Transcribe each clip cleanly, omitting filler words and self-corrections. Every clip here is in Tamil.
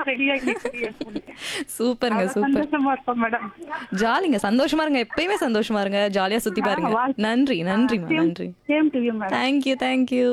ரெடியா நிக்குது என் பொண்ணு. சூப்பருங்க, அவ்வளவு சூப்பர். சந்தோஷமா இருப்போம் மேடம். ஜாலிங்க. சந்தோஷமா இருங்க. எப்பயுமே சந்தோஷமா இருங்க. ஜாலியா சுத்தி பாருங்க. நன்றி, நன்றிம்மா, நன்றி. Same to you madam. Thank you, thank you.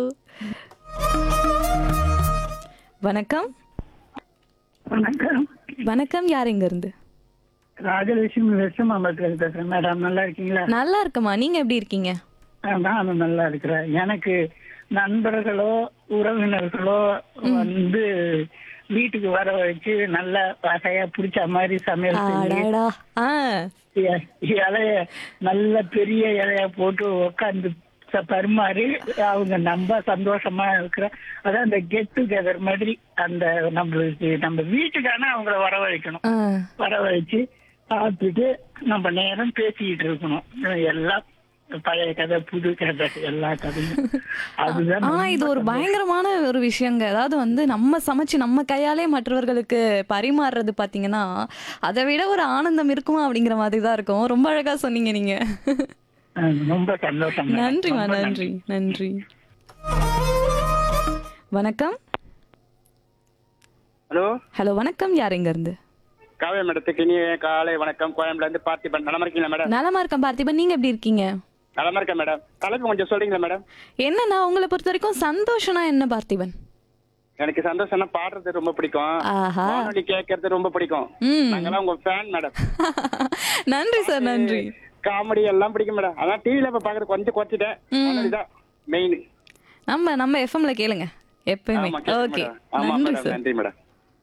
வணக்கம். வணக்கம். வணக்கம். யார் எங்க இருந்து? ராஜலட்சுமி வெஸ்ட் மாம்பலத்துல பேசுறேன் மேடம். நல்லா இருக்கீங்களா? நல்லா இருக்கமா. நீங்க எப்படி இருக்கீங்க? நானும் நல்லா இருக்கிறேன். எனக்கு நண்பர்களோ உறவினர்களோ வந்து வீட்டுக்கு வர வச்சு நல்லா வகையா பிடிச்ச மாதிரி சமையல் செஞ்சு அடடா. ஆ. இலைய நல்ல பெரிய இலைய போட்டு உட்காந்து பரிமாறி அவங்க ரொம்ப சந்தோஷமா இருக்கிற அதான் அந்த கெட் டுகெதர் மாதிரி அந்த நம்மளுக்கு நம்ம வீட்டுக்கான அவங்கள வரவழைக்கணும். ஆ. வரவழைச்சு சாப்பிட்டுட்டு நம்ம நேரம் பேசிக்கிட்டு இருக்கணும். எல்லாம் பழைய கதை புது கதை எல்லா கதையும். அதுதான் ஆனா இது ஒரு பயங்கரமான ஒரு விஷயங்க. அதாவது வந்து நம்ம சமைச்சு நம்ம கையாலே மற்றவர்களுக்கு பரிமாறுறது பாத்தீங்கன்னா அதை விட ஒரு ஆனந்தம் இருக்குமா அப்படிங்கிற மாதிரி தான் இருக்கும். ரொம்ப அழகா சொன்னீங்க நீங்க. ரொம்ப சந்தோஷம். நன்றிமா, நன்றி, நன்றி. வணக்கம். ஹலோ ஹலோ, வணக்கம். யார் எங்க இருந்து? காவிய மேடத்துக்கு இனிய காலை வணக்கம். கோயம்புல இருந்து பார்த்திபன். நலமா இருக்கீங்களா மேடம்? நலமா இருக்கேன் பார்த்திபன். நீங்க எப்படி இருக்கீங்க? நலமா இருக்கேன் மேடம். தலைப்பு கொஞ்சம் சொல்றீங்களா மேடம்? என்னன்னா உங்களை பொறுத்த வரைக்கும் சந்தோஷம்னா என்ன பார்த்திபன்? எனக்கு சந்தோஷம்னா பாடுறது ரொம்ப பிடிக்கும். ஆஹா. வானொலி கேட்கறது ரொம்ப பிடிக்கும். ம். நாங்கெல்லாம் உங்க ஃபேன் மேடம். நன்றி சார், நன்றி. காமெடி எல்லாம் பிடிக்கும் மேடம். அதான் டிவில இப்ப பாக்குறது கொஞ்சம் குறைச்சிட்டேன். வானொலி தான் மெயின். நம்ம எஃப்எம்ல கேளுங்க எப்பயுமே. ஓகே, நன்றி சார். நன்றி மேடம்.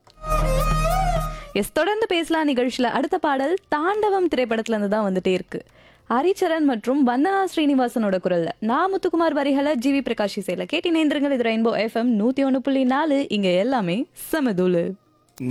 எஸ், தொடர்ந்து பேசலாம் நிகழ்ச்சியில. அடுத்த பாடல் தாண்டவம் திரைப்படத்துல இருந்து தான் வந்துட்டே இருக்கு. ஹரிச்சரன் மற்றும் வந்தனா ஸ்ரீனிவாசனோட குரல்ல நான் முத்துக்குமார் வரிகளை ஜிவி பிரகாஷ் இசையில கேட்டி நேந்திரங்கள். இது ரெயின்போ FM 101.4. இங்க எல்லாமே சமதுலு.